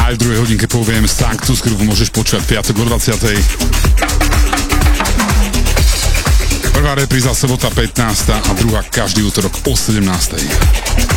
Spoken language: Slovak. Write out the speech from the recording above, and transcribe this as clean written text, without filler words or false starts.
Aj v druhej hodinke poviem Sanctus Group, môžeš počúvať piatok o 20. Prvá repríza sobota 15. a druhá každý útorok o 17.